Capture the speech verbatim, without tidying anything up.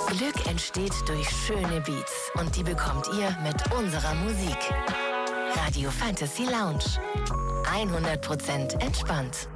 Glück entsteht durch schöne Beats und die bekommt ihr mit unserer Musik. Radio Fantasy Lounge. hundert Prozent entspannt.